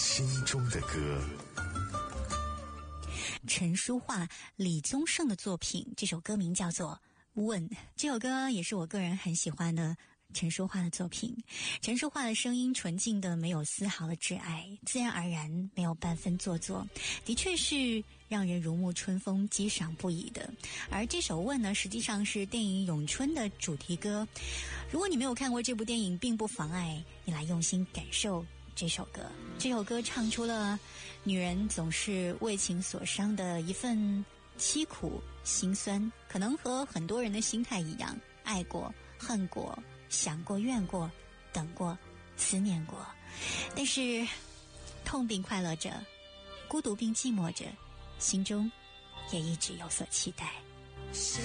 心中的歌。 陈淑桦、李宗盛的作品，这首歌名叫做《问》。这首歌也是我个人很喜欢的陈淑桦的作品。陈淑桦的声音纯净的没有丝毫的挚爱，自然而然，没有半分做作，的确是让人如沐春风，激赏不已的。而这首《问》呢，实际上是电影《咏春》的主题歌。如果你没有看过这部电影，并不妨碍你来用心感受这首歌。这首歌唱出了女人总是为情所伤的一份凄苦心酸，可能和很多人的心态一样，爱过、恨过、想过、怨过、等过、思念过，但是痛并快乐着，孤独并寂寞着，心中也一直有所期待。